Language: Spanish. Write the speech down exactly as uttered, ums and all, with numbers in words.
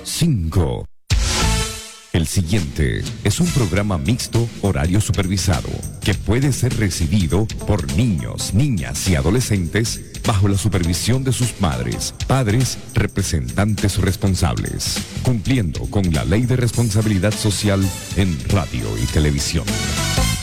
cinco. El siguiente es un programa mixto horario supervisado que puede ser recibido por niños, niñas y adolescentes bajo la supervisión de sus madres, padres, representantes responsables, cumpliendo con la Ley de Responsabilidad Social en radio y televisión.